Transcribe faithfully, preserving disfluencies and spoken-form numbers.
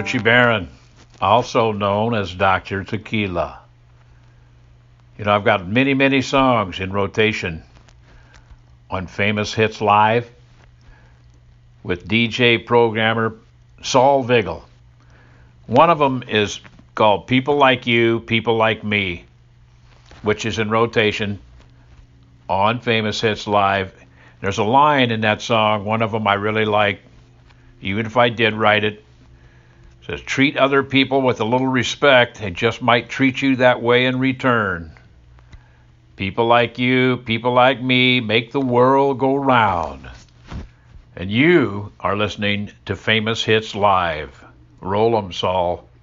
Richie Barron, also known as Doctor Tequila. You know, I've got many, many songs in rotation on Famous Hits Live with D J programmer Saul Vigil. One of them is called People Like You, People Like Me, which is in rotation on Famous Hits Live. There's a line in that song, one of them I really like, even if I did write it. It says, treat other people with a little respect, they just might treat you that way in return. People like you, people like me, make the world go round. And you are listening to Famous Hits Live. Roll 'em, Saul.